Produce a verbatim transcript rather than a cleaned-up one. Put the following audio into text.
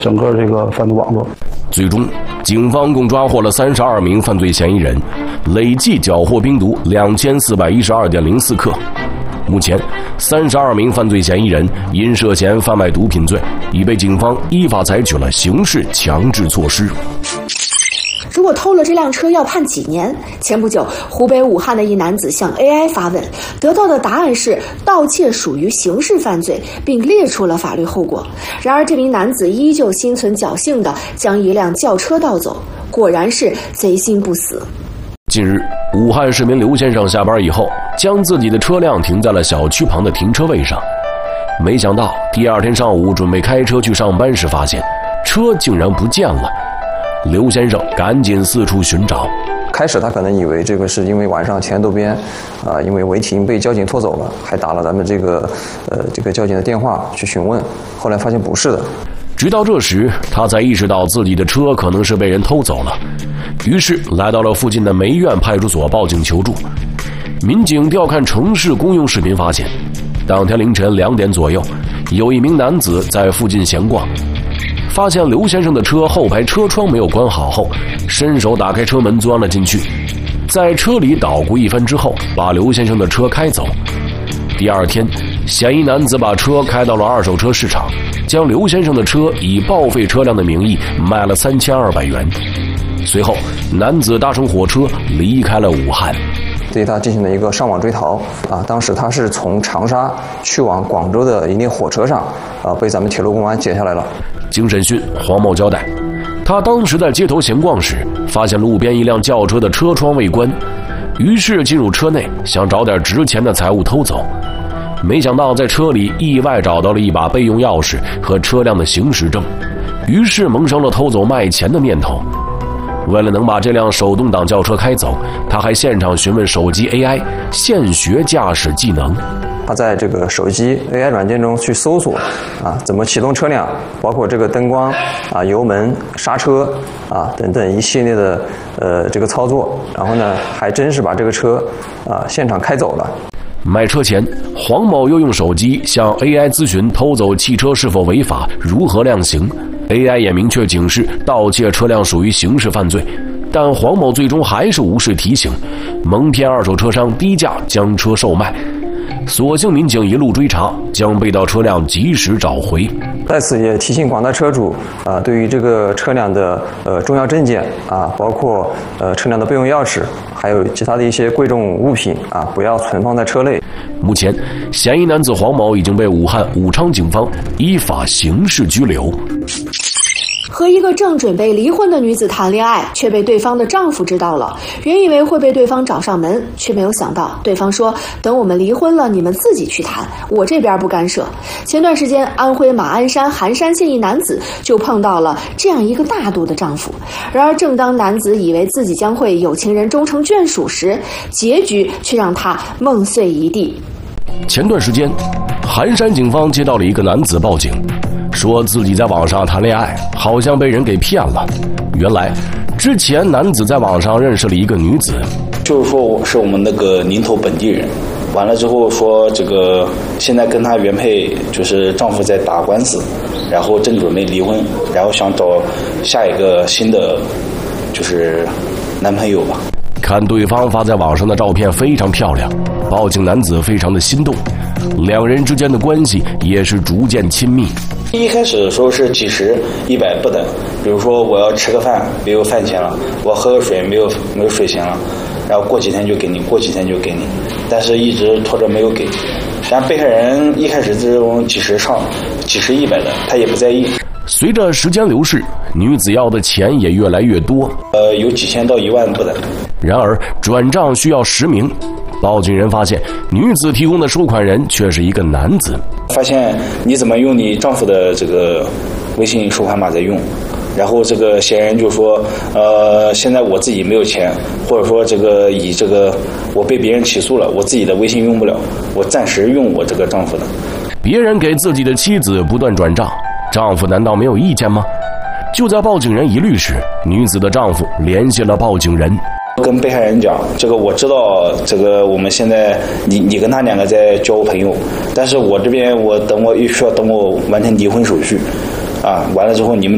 整个这个贩毒网络。 最终，警方共抓获了三十二名犯罪嫌疑人，累计缴获冰毒两千四百一十二点零四克。目前，三十二名犯罪嫌疑人因涉嫌贩卖毒品罪，已被警方依法采取了刑事强制措施。 如果偷了这辆车要判几年？前不久，湖北武汉的一男子向 A I 发问，得到的答案是盗窃属于刑事犯罪，并列出了法律后果。然而，这名男子依旧心存侥幸地将一辆轿车盗走，果然是贼心不死。 近日，武汉市民刘先生下班以后，将自己的车辆停在了小区旁的停车位上。没想到第二天上午准备开车去上班时，发现车竟然不见了。刘先生赶紧四处寻找。 开始他可能以为这个是因为晚上前头边，啊、呃，因为违停被交警拖走了，还打了咱们这个呃这个交警的电话去询问，后来发现不是的。 直到这时，他才意识到自己的车可能是被人偷走了，于是来到了附近的梅院派出所报警求助。民警调看城市公用视频发现，当天凌晨两点左右，有一名男子在附近闲逛。发现刘先生的车后排车窗没有关好后，伸手打开车门钻了进去，在车里捣鼓一番之后，把刘先生的车开走。第二天，嫌疑男子把车开到了二手车市场，将刘先生的车以报废车辆的名义卖了三千二百元。随后，男子搭乘火车离开了武汉。 对他进行了一个上网追逃啊！当时他是从长沙去往广州的一列火车上啊，被咱们铁路公安截下来了。 经审讯，黄某交代，他当时在街头闲逛时，发现路边一辆轿车的车窗未关，于是进入车内想找点值钱的财物偷走。没想到在车里意外找到了一把备用钥匙和车辆的行驶证，于是萌生了偷走卖钱的念头。为了能把这辆手动挡轿车开走，他还现场询问手机 A I， 现学驾驶技能。 他在这个手机 A I 软件中去搜索啊，怎么启动车辆，包括这个灯光啊、油门、刹车啊等等一系列的呃这个操作，然后呢，还真是把这个车啊现场开走了。 买车前，黄某又用手机向 A I 咨询偷走汽车是否违法，如何量刑。A I 也明确警示盗窃车辆属于刑事犯罪，但黄某最终还是无视提醒，蒙骗二手车商低价将车售卖。所幸民警一路追查，将被盗车辆及时找回。 在此也提醒广大车主啊、呃，对于这个车辆的呃重要证件啊，包括呃车辆的备用钥匙，还有其他的一些贵重物品啊，不要存放在车内。 目前，嫌疑男子黄某已经被武汉武昌警方依法刑事拘留。 和一个正准备离婚的女子谈恋爱，却被对方的丈夫知道了。原以为会被对方找上门，却没有想到对方说等我们离婚了你们自己去谈，我这边不干涉。前段时间安徽马鞍山寒山县一男子就碰到了这样一个大度的丈夫。然而正当男子以为自己将会有情人终成眷属时，结局却让他梦碎一地。 前段时间，寒山警方接到了一个男子报警，说自己在网上谈恋爱，好像被人给骗了。原来，之前男子在网上认识了一个女子， 就是说我是我们那个宁头本地人，完了之后说这个现在跟她原配就是丈夫在打官司，然后正准备离婚，然后想找下一个新的就是男朋友吧。 看对方发在网上的照片非常漂亮，报警男子非常的心动，两人之间的关系也是逐渐亲密。 一开始的时候是几十、一百不等，比如说我要吃个饭没有饭钱了，我喝个水没有没有水钱了，然后过几天就给你，过几天就给你，但是一直拖着没有给。但被害人一开始这种几十上、几十、一百的，他也不在意。 随着时间流逝，女子要的钱也越来越多， 呃，有几千到一万不等。 然而转账需要实名，报警人发现女子提供的收款人却是一个男子。 发现你怎么用你丈夫的这个微信收款码在用，然后这个嫌疑人就说，呃，现在我自己没有钱，或者说这个以这个我被别人起诉了，我自己的微信用不了，我暂时用我这个丈夫的。 别人给自己的妻子不断转账，丈夫难道没有意见吗？就在报警人疑虑时，女子的丈夫联系了报警人， 跟被害人讲，这个我知道，这个我们现在你你跟他两个在交朋友，但是我这边我等我需要等我完成离婚手续，啊，完了之后你们